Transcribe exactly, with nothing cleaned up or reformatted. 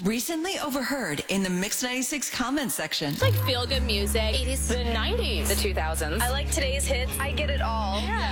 Recently overheard in the Mix ninety-six comments section. It's like feel-good music. eighties. The nineties. The two thousands. I like today's hits. I get it all. Yeah.